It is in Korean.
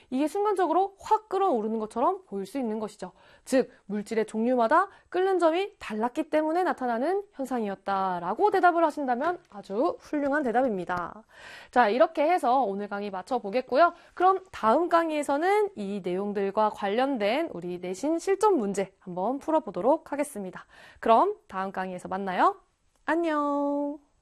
이게 순간적으로 확 끓어오르는 것처럼 보일 수 있는 것이죠. 즉, 물질의 종류마다 끓는 점이 달랐기 때문에 나타나는 현상이었다라고 대답을 하신다면 아주 훌륭한 대답입니다. 자, 이렇게 해서 오늘 강의 마쳐보겠고요. 그럼 다음 강의에서는 이 내용들과 관련된 우리 내신 실전 문제 한번 풀어보도록 하겠습니다. 그럼 다음 강의에서 만나요. 안녕.